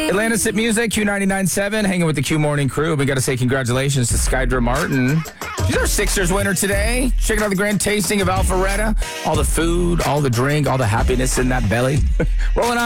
Atlantis at Music, Q99.7, hanging with the Q Morning crew. We got to say congratulations to Skydra Martin. She's our Sixers winner today. Checking out the grand tasting of Alpharetta. All the food, all the drink, all the happiness in that belly. Rolling on.